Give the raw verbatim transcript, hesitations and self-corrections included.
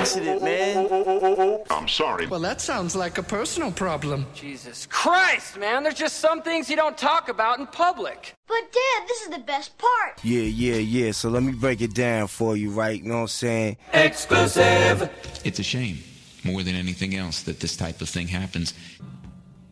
accident, man. I'm sorry. Well, that sounds like a personal problem. Jesus Christ, man. There's just some things you don't talk about in public. But, Dad, this is the best part. Yeah, yeah, yeah. So let me break it down for you, right? You know what I'm saying? Exclusive. It's a shame, more than anything else, that this type of thing happens.